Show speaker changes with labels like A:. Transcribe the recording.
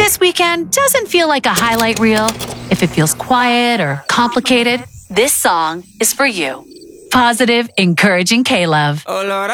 A: this weekend doesn't feel like a highlight reel, if it feels quiet or complicated, this song is for you. Positive, encouraging K-Love.
B: Oh Lord,